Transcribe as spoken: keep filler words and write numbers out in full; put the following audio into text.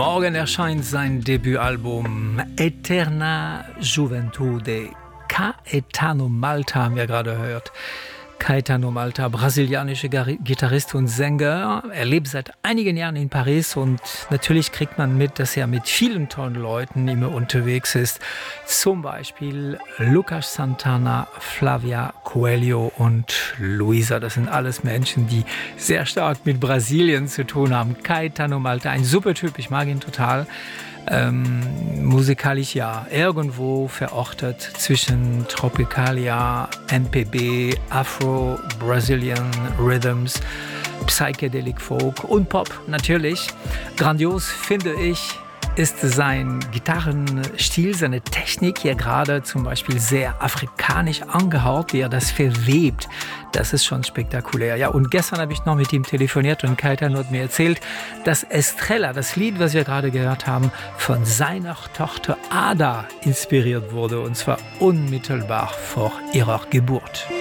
Morgen erscheint sein Debütalbum Eterna Juventude. Caetano Malta haben wir gerade gehört. Caetano Malta, brasilianischer Gitarrist und Sänger. Er lebt seit einigen Jahren in Paris und natürlich kriegt man mit, dass er mit vielen tollen Leuten immer unterwegs ist. Zum Beispiel Lucas Santana, Flavia Coelho und Luisa. Das sind alles Menschen, die sehr stark mit Brasilien zu tun haben. Caetano Malta, ein super Typ, ich mag ihn total. Ähm, musikalisch ja irgendwo verortet zwischen Tropicalia, M P B, Afro, Brazilian Rhythms, Psychedelic Folk und Pop natürlich. Grandios finde ich ist sein Gitarrenstil, seine Technik hier gerade zum Beispiel sehr afrikanisch angehaucht, wie er das verwebt. Das ist schon spektakulär. Ja, und gestern habe ich noch mit ihm telefoniert und Caetano hat mir erzählt, dass Estrella, das Lied, was wir gerade gehört haben, von seiner Tochter Ada inspiriert wurde und zwar unmittelbar vor ihrer Geburt.